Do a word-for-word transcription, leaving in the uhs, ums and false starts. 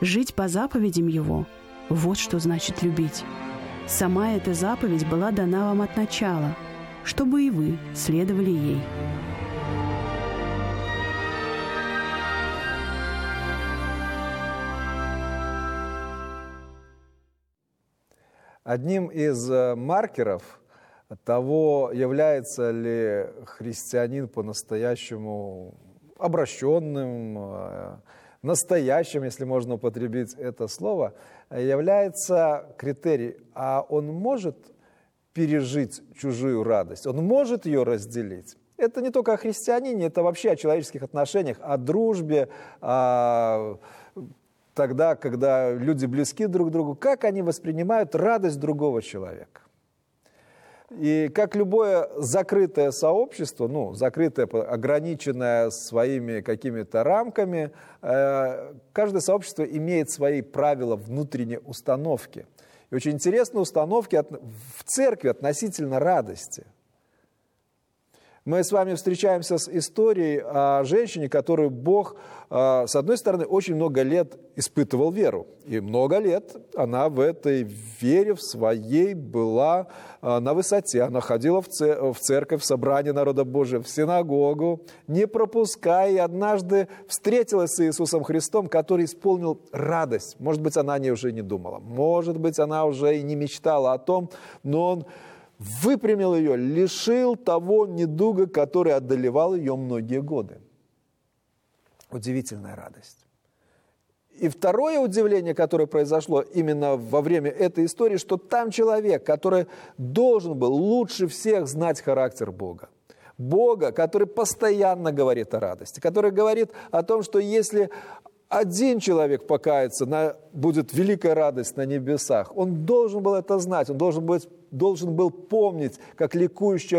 Жить по заповедям Его – вот что значит любить. Сама эта заповедь была дана вам от начала, чтобы и вы следовали ей. Одним из маркеров того, является ли христианин по-настоящему обращенным, настоящим, если можно употребить это слово, является критерий, а он может пережить чужую радость, он может ее разделить. Это не только о христианине, это вообще о человеческих отношениях, о дружбе, о... тогда, когда люди близки друг к другу, как они воспринимают радость другого человека. И как любое закрытое сообщество, ну, закрытое, ограниченное своими какими-то рамками, э, каждое сообщество имеет свои правила внутренней установки. И очень интересные установки от, в церкви относительно радости. Мы с вами встречаемся с историей о женщине, которую Бог, с одной стороны, очень много лет испытывал веру. И много лет она в этой вере, в своей, была на высоте. Она ходила в церковь, в собрание народа Божия, в синагогу, не пропуская. И однажды встретилась с Иисусом Христом, который исполнил радость. Может быть, она о ней уже не думала. Может быть, она уже и не мечтала о том, но Он выпрямил ее, лишил того недуга, который одолевал ее многие годы. Удивительная радость. И второе удивление, которое произошло именно во время этой истории, что там человек, который должен был лучше всех знать характер Бога. Бога, который постоянно говорит о радости, который говорит о том, что если один человек покается, на, будет великая радость на небесах. Он должен был это знать, он должен был, должен был помнить, как ликующая